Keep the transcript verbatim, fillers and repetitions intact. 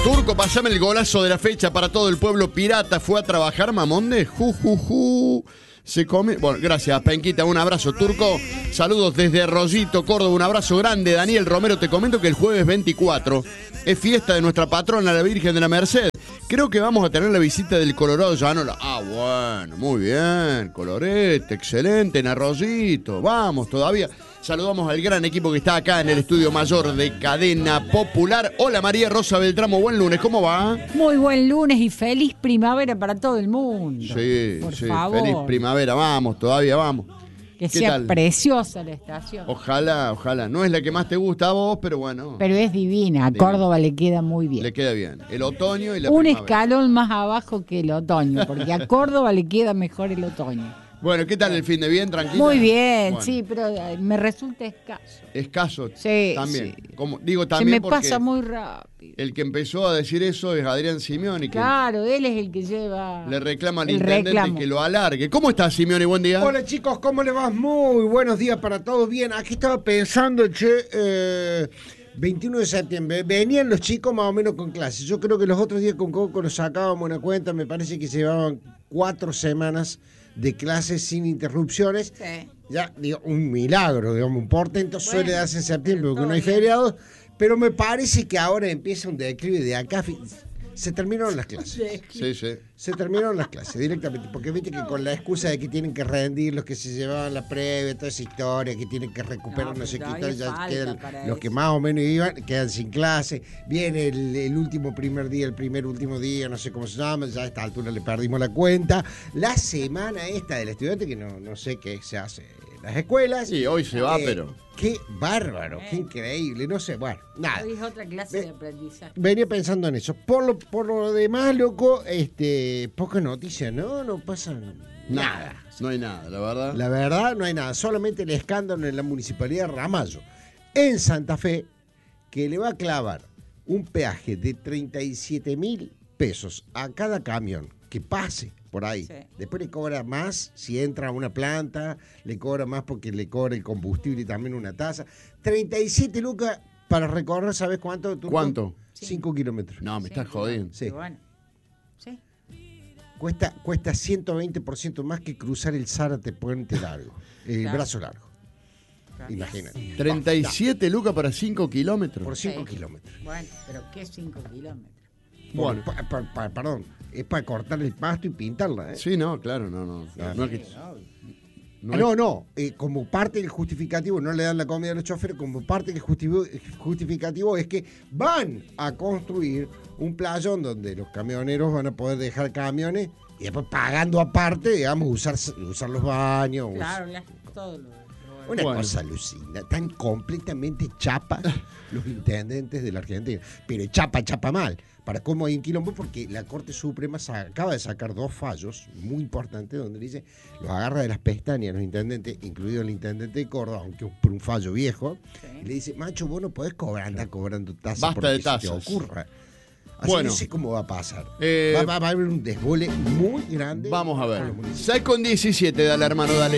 Turco, pasame el golazo de la fecha para todo el pueblo pirata. ¿Fue a trabajar Mamonde? Ju, ju, ju. Se come. Bueno, gracias, Penquita. Un abrazo, Turco. Saludos desde Rollito, Córdoba. Un abrazo grande. Daniel Romero, te comento que el jueves veinticuatro es fiesta de nuestra patrona, la Virgen de la Merced. Creo que vamos a tener la visita del Colorado Llano. Ah, bueno, muy bien. Colorete, excelente, en Arroyito. Vamos, todavía. Saludamos al gran equipo que está acá en el estudio mayor de Cadena Popular. Hola, María Rosa Beltramo, buen lunes, ¿cómo va? Muy buen lunes y feliz primavera para todo el mundo. Sí, por sí, favor. feliz primavera, vamos, todavía vamos. Que sea tal? Preciosa la estación. Ojalá, ojalá. No es la que más te gusta a vos, pero bueno. Pero es divina, a divina. Córdoba le queda muy bien. Le queda bien. El otoño y la Un primavera. Un escalón más abajo que el otoño, porque a Córdoba le queda mejor el otoño. Bueno, ¿qué tal el fin de bien? ¿Tranquilo? Muy bien, bueno. Sí, pero me resulta escaso. Escaso. Sí, también. sí. Como, digo también Se me porque pasa muy rápido. El que empezó a decir eso es Adrián Simeoni. Claro, que él es el que lleva. Le reclama al el intendente reclamo. que lo alargue. ¿Cómo estás, Simeoni? Buen día. Hola, chicos, ¿cómo le vas? Muy buenos días para todos. Bien, aquí estaba pensando, che, eh, veintiuno de septiembre, venían los chicos más o menos con clases. Yo creo que los otros días con Coco nos sacábamos una cuenta, me parece que se llevaban cuatro semanas de clases sin interrupciones. Sí. Ya, digo, un milagro, digamos, un portento bueno, suele darse en septiembre porque no hay bien. feriados, pero me parece que ahora empieza un declive de acá. Se terminaron las clases. Sí, sí. Se terminaron las clases directamente, porque viste que con la excusa de que tienen que rendir los que se llevaban la previa, toda esa historia, que tienen que recuperar no, no sé qué tal, ya quedan los que más o menos iban, quedan sin clase. Viene el, el último primer día, el primer último día, no sé cómo se llama, ya a esta altura le perdimos la cuenta. La semana esta del estudiante, que no, no sé qué se hace en las escuelas. Sí, hoy se va, eh, pero... Qué bárbaro, qué increíble, no sé, bueno, nada. Hoy es otra clase de aprendizaje. Venía pensando en eso. Por lo, por lo demás, loco, este, poca noticia, ¿no? No pasa nada. nada. No hay nada, la verdad. La verdad, no hay nada. Solamente el escándalo en la municipalidad de Ramallo, en Santa Fe, que le va a clavar un peaje de treinta y siete mil pesos a cada camión que pase por ahí. Sí. Después le cobra más si entra a una planta, le cobra más porque le cobra el combustible y también una tasa. treinta y siete lucas para recorrer, ¿sabes cuánto? ¿Tú ¿Cuánto? cinco kilómetros. No, me sí, estás jodiendo. Sí. Bueno. Sí. Cuesta, cuesta ciento veinte por ciento más que cruzar el Zárate Puente Largo, el claro. brazo largo. Claro. Imagínate. treinta y siete lucas para cinco kilómetros. Por cinco sí. kilómetros. Bueno, pero ¿qué cinco kilómetros? Bueno, pa, pa, pa, perdón, es para cortar el pasto y pintarla, ¿eh? Sí, no, claro, no, no. No, no, es que, no, ah, no, no eh, como parte del justificativo, no le dan la comida a los choferes, como parte del justificativo es que van a construir un playón donde los camioneros van a poder dejar camiones y después pagando aparte, digamos, usar, usar los baños. Claro, usar, todo lo Una bueno. cosa alucina, tan completamente chapa los intendentes de la Argentina, pero chapa, chapa mal. Para cómo hay un quilombo, porque la Corte Suprema acaba de sacar dos fallos muy importantes donde dice, los agarra de las pestañas los intendentes, incluido el intendente de Córdoba, aunque por un fallo viejo, sí. y le dice, macho, vos no podés cobrar, andar cobrando tasas. Basta de tasas. Se te ocurra. Así bueno, no sé cómo va a pasar. Eh, va, va, va a haber un desbole muy grande. Vamos a ver. seis con diecisiete, dale, hermano, dale.